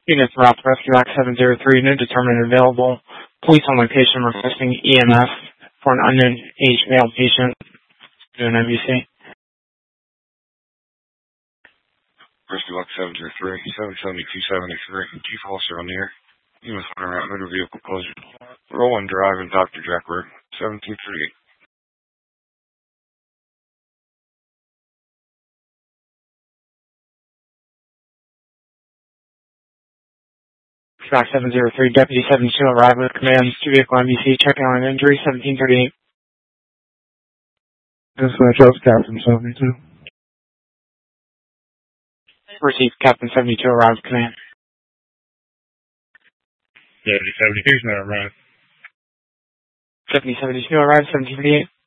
Units Route Rescue Act 703, no determinant available. Police on location requesting EMS for an unknown age male patient to an MVC. Rescue Act 703, 77273, Chief Officer on the air. Units on route motor vehicle closure. Roll and drive and Dr. Jack Road, 1738. Track 703, Deputy 72 arrived with commands to vehicle MVC, checking on an injury, 1738. Dispatch house, Captain 72. Received, Captain 72 arrived with command. Deputy 72 is not arrived. Deputy 72 arrived, 1738.